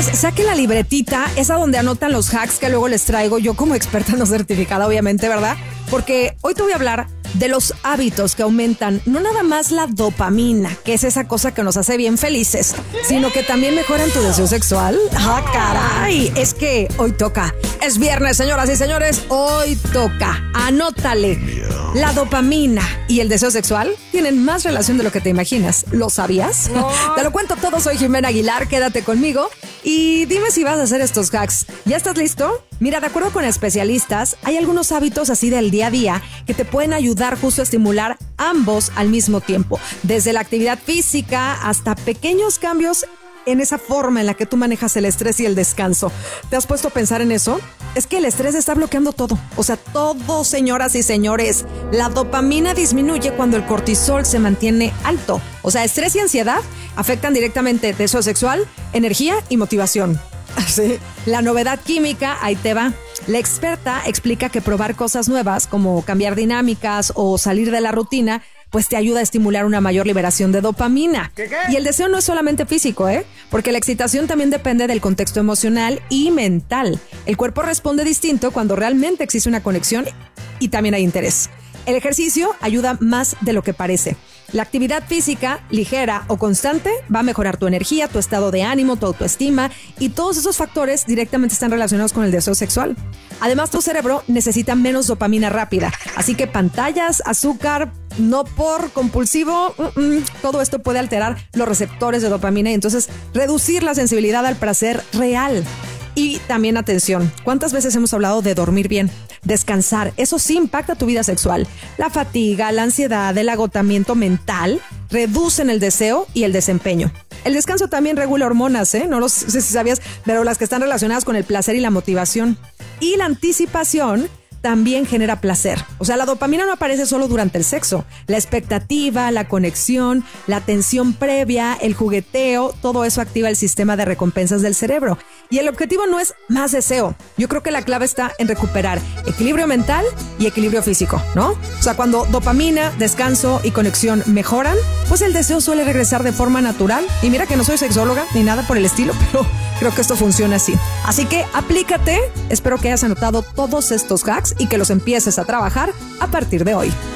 señores, saquen la libretita, esa donde anotan los hacks que luego les traigo yo como experta no certificada, obviamente, ¿verdad? Porque hoy te voy a hablar de los hábitos que aumentan no nada más la dopamina, que es esa cosa que nos hace bien felices, sino que también mejoran tu deseo sexual. ¡Ah, caray! Es que hoy toca. Es viernes, señoras y señores, hoy toca. Anótale. La dopamina y el deseo sexual tienen más relación de lo que te imaginas. ¿Lo sabías? No. Te lo cuento todo, soy Jimena Aguilar, quédate conmigo y dime si vas a hacer estos hacks. ¿Ya estás listo? Mira, de acuerdo con especialistas, hay algunos hábitos así del día a día que te pueden ayudar justo a estimular ambos al mismo tiempo. Desde la actividad física hasta pequeños cambios en esa forma en la que tú manejas el estrés y el descanso. ¿Te has puesto a pensar en eso? Es que el estrés está bloqueando todo. O sea, todo, señoras y señores. La dopamina disminuye cuando el cortisol se mantiene alto. O sea, estrés y ansiedad afectan directamente deseo sexual, energía y motivación. Sí. La novedad química, ahí te va. La experta explica que probar cosas nuevas, como cambiar dinámicas o salir de la rutina, pues te ayuda a estimular una mayor liberación de dopamina. ¿Qué? Y el deseo no es solamente físico, porque la excitación también depende del contexto emocional y mental. El cuerpo responde distinto cuando realmente existe una conexión y también hay interés. El ejercicio ayuda más de lo que parece. La actividad física, ligera o constante, va a mejorar tu energía, tu estado de ánimo, tu autoestima, y todos esos factores directamente están relacionados con el deseo sexual. Además, tu cerebro necesita menos dopamina rápida, así que pantallas, azúcar, no por compulsivo, todo esto puede alterar los receptores de dopamina y entonces reducir la sensibilidad al placer real. Y también atención, ¿cuántas veces hemos hablado de dormir bien? Descansar, eso sí impacta tu vida sexual. La fatiga, la ansiedad, el agotamiento mental reducen el deseo y el desempeño. El descanso también regula hormonas, no lo sé si sabías, pero las que están relacionadas con el placer y la motivación. Y la anticipación también genera placer. O sea, la dopamina no aparece solo durante el sexo. La expectativa, la conexión, la tensión previa, el jugueteo, todo eso activa el sistema de recompensas del cerebro. Y el objetivo no es más deseo. Yo creo que la clave está en recuperar equilibrio mental y equilibrio físico, ¿no? O sea, cuando dopamina, descanso y conexión mejoran, pues el deseo suele regresar de forma natural. Y mira que no soy sexóloga ni nada por el estilo, pero creo que esto funciona así. Así que aplícate. Espero que hayas anotado todos estos hacks y que los empieces a trabajar a partir de hoy.